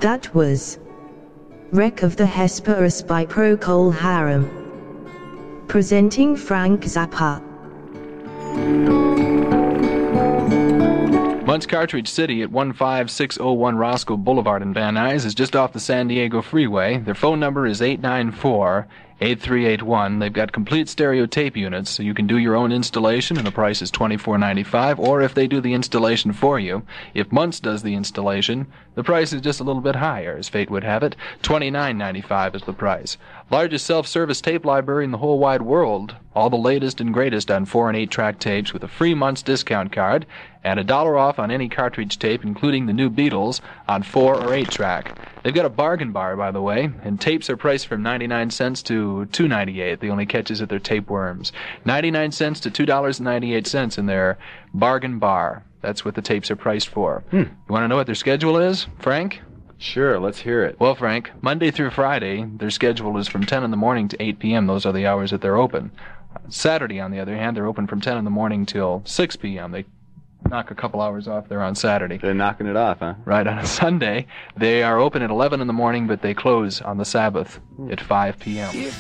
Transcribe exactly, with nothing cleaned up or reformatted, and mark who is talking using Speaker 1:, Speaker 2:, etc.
Speaker 1: That was Wreck of the Hesperus by Procol Harum. Presenting Frank Zappa.
Speaker 2: Muntz Cartridge City at one five six oh one Roscoe Boulevard in Van Nuys is just off the San Diego Freeway. Their phone number is eight nine four, eight three eight one. They've got complete stereo tape units, so you can do your own installation, and the price is twenty-four ninety-five. Or if they do the installation for you, if Muntz does the installation, the price is just a little bit higher, as fate would have it. twenty-nine ninety-five is the price. Largest self-service tape library in the whole wide world. All the latest and greatest on four and eight track tapes with a free Muntz discount card and a dollar off on any cartridge tape, including the new Beatles, on four or eight track. They've got a bargain bar, by the way, and tapes are priced from ninety-nine cents to two ninety-eight. The only catch is at their tapeworms. ninety-nine cents to two dollars and ninety-eight cents in their bargain bar. That's what the tapes are priced for.
Speaker 3: Hmm.
Speaker 2: You want to know what their schedule is, Frank?
Speaker 3: Sure, let's hear it.
Speaker 2: Well, Frank, Monday through Friday, their schedule is from ten in the morning to eight p.m. Those are the hours that they're open. Saturday, on the other hand, they're open from ten in the morning till six p.m. They knock a couple hours off there on Saturday.
Speaker 3: They're knocking it off, huh?
Speaker 2: Right, on a Sunday, they are open at eleven in the morning, but they close on the Sabbath at five p.m.